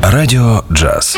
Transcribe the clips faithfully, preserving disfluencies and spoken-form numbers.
Радіо Джаз.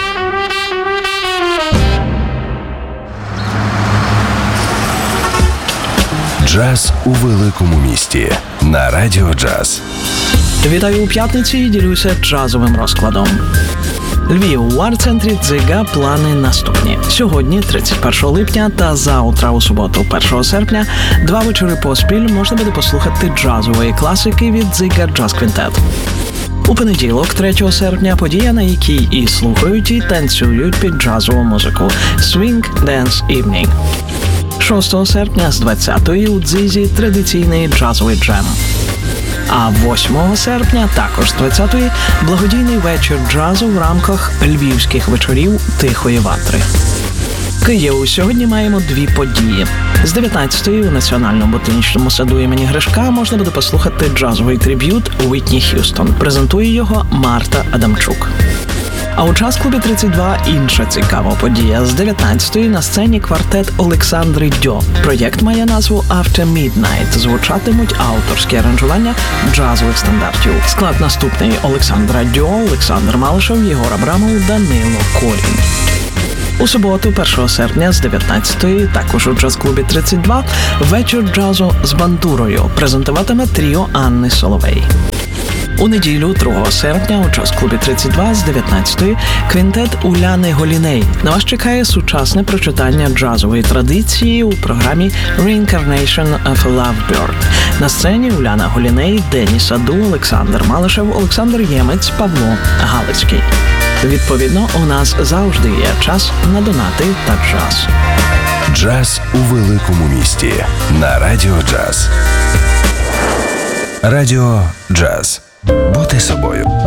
Джаз у великому місті на Радіо Джаз. Вітаю у п'ятниці і ділюся джазовим розкладом. Львів, у арт-центрі Дзига плани наступні. Сьогодні, тридцять першого липня, та завтра, у суботу, першого серпня, два вечори поспіль можна буде послухати джазової класики від Дзига Джаз Квінтет. У понеділок, третього серпня, подія, на якій і слухають, і танцюють під джазову музику «Swing Dance Evening». шостого серпня з двадцятої у Дзизі традиційний джазовий джем. А восьмого серпня, також з двадцятої, благодійний вечір джазу в рамках львівських вечорів «Тихої ватри». Київ. Сьогодні маємо дві події. З дев'ятнадцятої у Національному ботанічному саду імені Гришка можна буде послухати джазовий триб'ют Уітні Х'юстон. Презентує його Марта Адамчук. А у джаз-клубі тридцять два інша цікава подія. З дев'ятнадцятої на сцені квартет Олександри Дьо. Проєкт має назву «After Midnight». Звучатимуть авторські аранжування джазових стандартів. Склад наступний: Олександра Дьо, Олександр Малишев, Єгор Абрамов, Данило Корінь. У суботу, першого серпня, з дев'ятнадцятої, також у джаз-клубі тридцять два, вечір джазу з бандурою презентуватиме тріо Анни Соловей. У неділю, другого серпня, у джаз-клубі тридцять два з дев'ятнадцятої квінтет Уляни Голіней. На вас чекає сучасне прочитання джазової традиції у програмі «Reincarnation of a Lovebird». На сцені Уляна Голіней, Дені Саду, Олександр Малишев, Олександр Ємець, Павло Галицький. Відповідно, у нас завжди є час на донати та джаз. Джаз у великому місті на Радіо Джаз. Радіо Джаз. Бути собою.